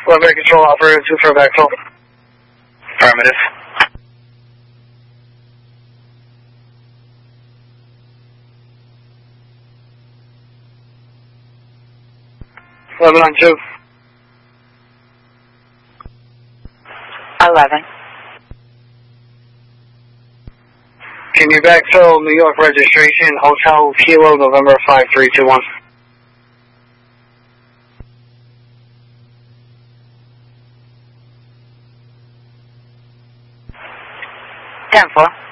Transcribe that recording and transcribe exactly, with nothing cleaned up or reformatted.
Weather control operator two for backfill. Affirmative. eleven on two. eleven. Can you backfill New York registration, Hotel Kilo, November five three two one? ten four.